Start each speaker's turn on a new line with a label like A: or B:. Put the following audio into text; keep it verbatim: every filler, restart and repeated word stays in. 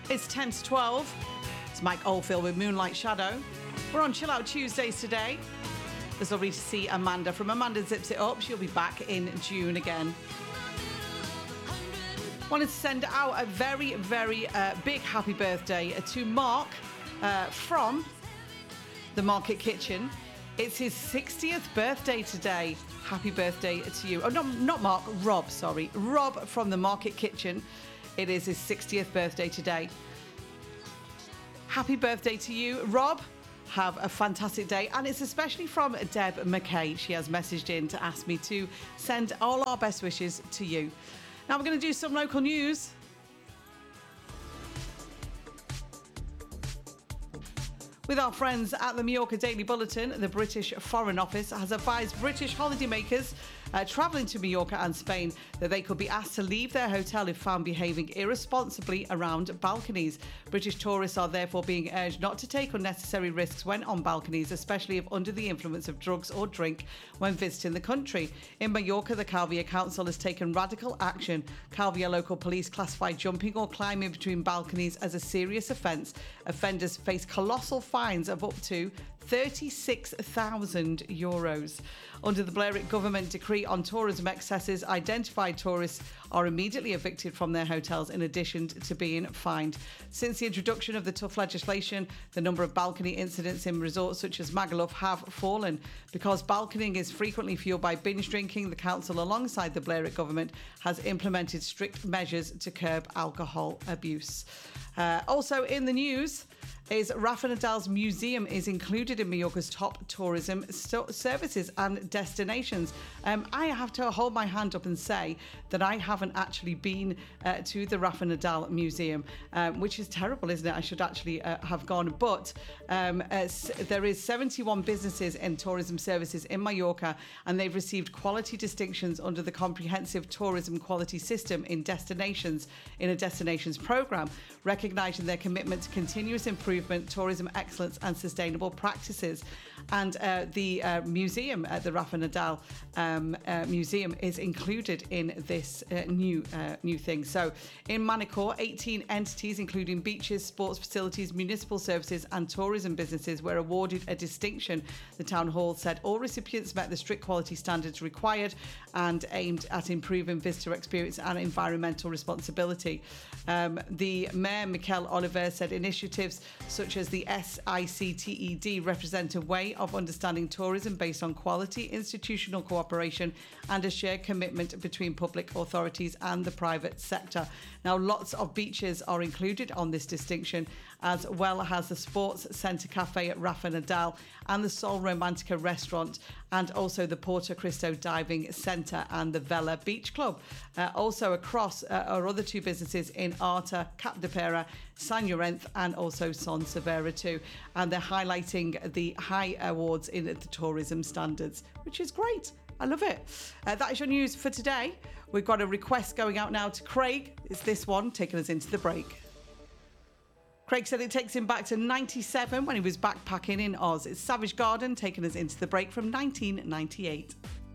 A: It's ten to twelve. It's Mike Oldfield with Moonlight Shadow. We're on Chill Out Tuesdays today. It's lovely to see Amanda from Amanda Zips It Up. She'll be back in June again. Wanted to send out a very, very uh, big happy birthday to Mark uh, from the Market Kitchen. It's his sixtieth birthday today. Happy birthday to you. Oh, no, not Mark, Rob, sorry. Rob from the Market Kitchen. It is his sixtieth birthday today. Happy birthday to you, Rob. Have a fantastic day. And it's especially from Deb McKay. She has messaged in to ask me to send all our best wishes to you. Now we're going to do some local news. With our friends at the Mallorca Daily Bulletin, the British Foreign Office has advised British holidaymakers uh, travelling to Mallorca and Spain that they could be asked to leave their hotel if found behaving irresponsibly around balconies. British tourists are therefore being urged not to take unnecessary risks when on balconies, especially if under the influence of drugs or drink when visiting the country. In Mallorca, the Calvia Council has taken radical action. Calvia local police classify jumping or climbing between balconies as a serious offence. Offenders face colossal fines of up to thirty-six thousand euros. Under the Blarick government decree on tourism excesses, identified tourists are immediately evicted from their hotels in addition to being fined. Since the introduction of the tough legislation, the number of balcony incidents in resorts such as Magaluf have fallen. Because balconing is frequently fueled by binge drinking, the council, alongside the Blarick government, has implemented strict measures to curb alcohol abuse. Uh, also in the news is Rafa Nadal's museum is included in Mallorca's top tourism st- services and destinations. Um, I have to hold my hand up and say that I haven't actually been uh, to the Rafa Nadal museum, um, which is terrible, isn't it? I should actually uh, have gone. But um, uh, there is seventy-one businesses in tourism services in Mallorca, and they've received quality distinctions under the Comprehensive Tourism Quality System in destinations in a destinations program, recognising their commitment to continuous improvement, tourism excellence and sustainable practices. And uh, the uh, museum at the Rafa Nadal um, uh, museum is included in this uh, new uh, new thing. So in Manacor, eighteen entities including beaches, sports facilities, municipal services and tourism businesses were awarded a distinction. The town hall said all recipients met the strict quality standards required and aimed at improving visitor experience and environmental responsibility. Um, the Mayor, Mikel Oliver, said initiatives such as the S I C T E D represent a way of understanding tourism based on quality, institutional cooperation and a shared commitment between public authorities and the private sector. Now, lots of beaches are included on this distinction, as well as the Sports Centre Cafe at Rafa Nadal and the Sol Romantica restaurant, and also the Porto Cristo Diving Centre and the Vela Beach Club. Uh, also across uh, our other two businesses in Arta, Cap de Pera, San Llorenç and also Son Severa too. And they're highlighting the high awards in the tourism standards, which is great. I love it. Uh, that is your news for today. We've got a request going out now to Craig. It's this one, taking us into the break. Craig said it takes him back to ninety-seven when he was backpacking in Oz. It's Savage Garden taking us into the break from nineteen ninety-eight.